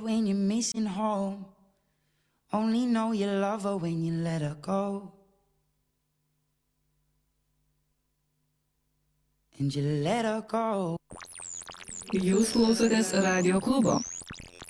when you're missing home. Only know you love her when you let her go. And you let her go. Jūs klausotės Radio klubo.